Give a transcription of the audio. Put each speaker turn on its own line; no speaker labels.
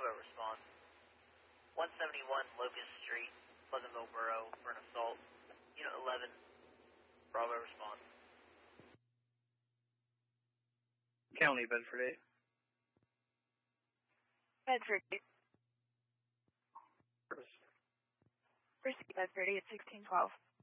Bravo response. 171 Locust Street, Pleasantville Borough for an assault. Unit 11, Bravo response.
County, Bedford 8.
Bedford 8.
First.
First Bedford 8, 1612.